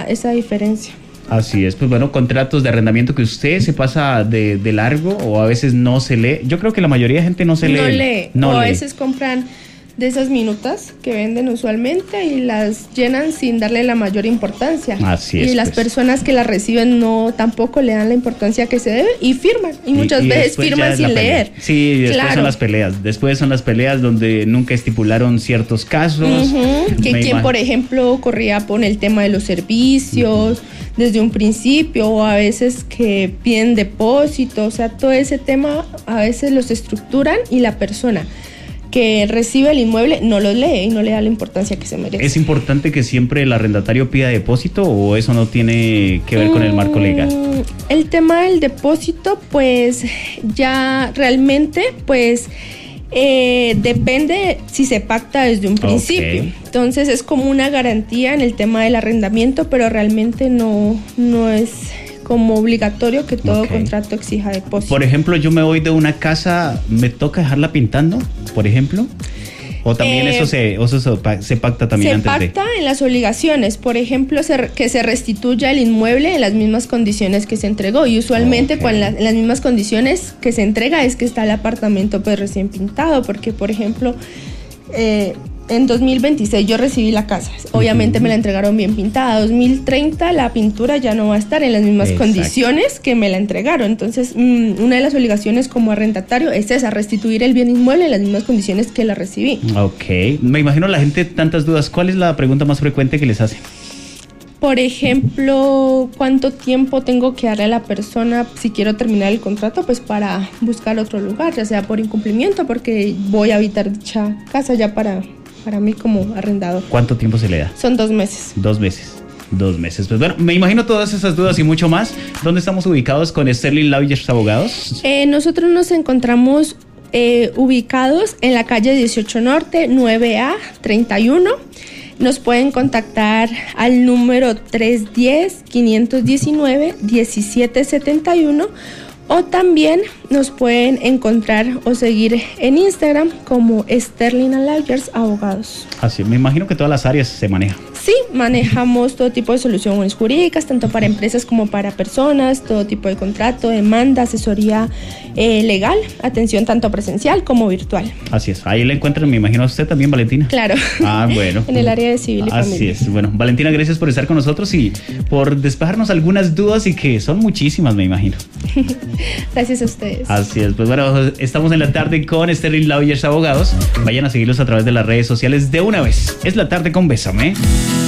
esa diferencia. Así es, pues bueno, contratos de arrendamiento que usted se pasa de largo o a veces no se lee. Yo creo que la mayoría de gente no se lee. No lee. A veces compran de esas minutas que venden usualmente y las llenan sin darle la mayor importancia. Así es. Y las personas que las reciben no tampoco le dan la importancia que se debe y firman. Y muchas veces firman sin leer. Sí, después son las peleas. Después son las peleas donde nunca estipularon ciertos casos. Que quien, por ejemplo, corría por el tema de los servicios desde un principio, o a veces que piden depósitos, o sea, todo ese tema a veces los estructuran y la persona que recibe el inmueble no lo lee y no le da la importancia que se merece. ¿Es importante que siempre el arrendatario pida depósito o eso no tiene que ver con el marco legal? El tema del depósito, pues ya realmente, pues depende si se pacta desde un principio. Entonces es como una garantía en el tema del arrendamiento, pero realmente no es como obligatorio que todo contrato exija depósito. Por ejemplo, yo me voy de una casa, ¿me toca dejarla pintando, por ejemplo? ¿O también eso se pacta también antes de? Se pacta en las obligaciones, por ejemplo, que se restituya el inmueble en las mismas condiciones que se entregó, y usualmente en las mismas condiciones que se entrega es que está el apartamento pues recién pintado, porque por ejemplo en 2026 yo recibí la casa, obviamente me la entregaron bien pintada. 2030 la pintura ya no va a estar en las mismas condiciones que me la entregaron. Entonces una de las obligaciones como arrendatario es esa, restituir el bien inmueble en las mismas condiciones que la recibí. Me imagino la gente tantas dudas. ¿Cuál es la pregunta más frecuente que les hacen? Por ejemplo, ¿cuánto tiempo tengo que darle a la persona si quiero terminar el contrato? Pues para buscar otro lugar, ya sea por incumplimiento, porque voy a habitar dicha casa ya para mí como arrendador. ¿Cuánto tiempo se le da? Son 2 meses. 2 meses. 2 meses. Pues bueno, me imagino todas esas dudas y mucho más. ¿Dónde estamos ubicados con Sterling Lawyers Abogados? Nosotros nos encontramos ubicados en la calle 18 Norte, 9A 31. Nos pueden contactar al número 310-519-1771 o también nos pueden encontrar o seguir en Instagram como Sterling Lawyers Abogados. Así, me imagino que todas las áreas se manejan. Sí, manejamos todo tipo de soluciones jurídicas, tanto para empresas como para personas, todo tipo de contrato, demanda, asesoría legal, atención tanto presencial como virtual. Así es, ahí la encuentran, me imagino a usted también, Valentina. Claro. Bueno. En el área de civil y familia. Así es, bueno, Valentina, gracias por estar con nosotros y por despejarnos algunas dudas y que son muchísimas, me imagino. Gracias a ustedes. Así es, pues bueno, estamos en la tarde con Sterling Lawyers Abogados. Vayan a seguirlos a través de las redes sociales de una vez. Es la tarde con Bésame.